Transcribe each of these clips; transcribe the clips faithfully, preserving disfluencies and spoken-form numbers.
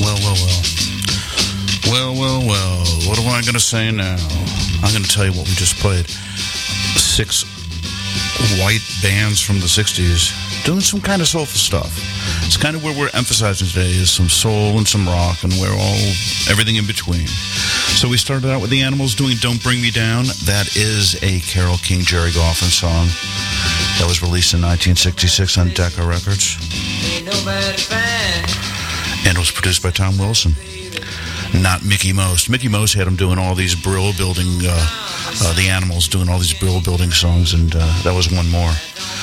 Well, well, well. Well, well, well. What am I going to say now? I'm going to tell you what we just played. Six white bands from the sixties doing some kind of soulful stuff. It's kind of where we're emphasizing today is some soul and some rock, and we're all everything in between. So we started out with the Animals doing Don't Bring Me Down. That is a Carole King, Jerry Goffin song that was released in nineteen sixty-six on Decca Records. And it was produced by Tom Wilson, not Mickey Most. Mickey Most had him doing all these Brill building, uh, uh, the Animals doing all these Brill building songs, and uh, that was one more.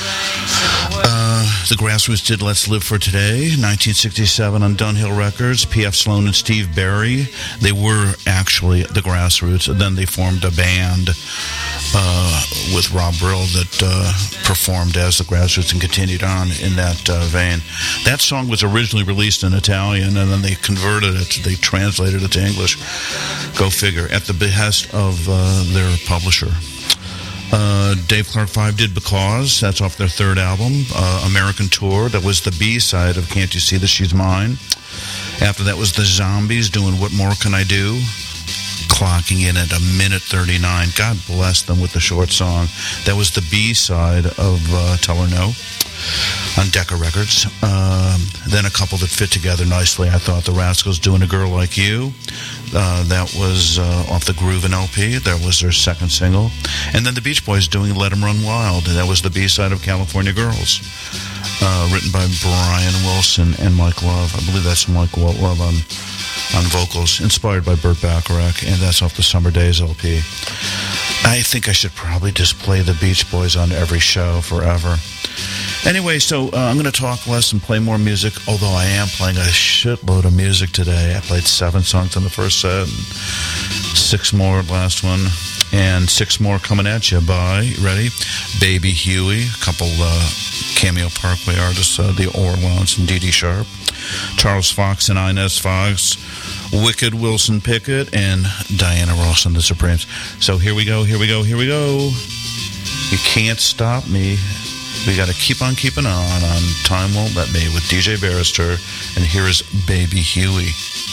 Uh, the Grassroots did Let's Live for Today, nineteen sixty-seven on Dunhill Records. P F Sloan and Steve Barry, they were actually the Grassroots, and then they formed a band uh, with Rob Brill that uh, performed as the Grassroots and continued on in that uh, vein. That song was originally released in Italian, and then they converted it, they translated it to English. Go figure, at the behest of uh, their publisher. Uh, Dave Clark Five did Because. That's off their third album, uh, American Tour. That was the B-side of Can't You See That She's Mine. After that was the Zombies doing What More Can I Do? Clocking in at a minute thirty-nine. God bless them with the short song. That was the B-side of uh, Tell Her No on Decca Records. Um, then a couple that fit together nicely. I thought the Rascals doing A Girl Like You. Uh, that was uh, off the Groovin' L P. That was their second single. And then the Beach Boys doing Let 'Em Run Wild. That was the B-side of California Girls. Uh, written by Brian Wilson and Mike Love. I believe that's Mike Love on, on vocals. Inspired by Burt Bacharach. And that's off the Summer Days L P. I think I should probably just play the Beach Boys on every show forever. Anyway, so uh, I'm going to talk less and play more music, although I am playing a shitload of music today. I played seven songs in the first set, and six more last one, and six more coming at you by, ready? Baby Huey, a couple uh, Cameo Parkway artists, uh, the Orlons and Dee Dee Sharp, Charles Fox and Inez Fox, Wicked Wilson Pickett, and Diana Ross and the Supremes. So here we go, here we go, here we go. You can't stop me. We got to keep on keeping on on Time Won't Let Me with D J Barrister, and here is Baby Huey.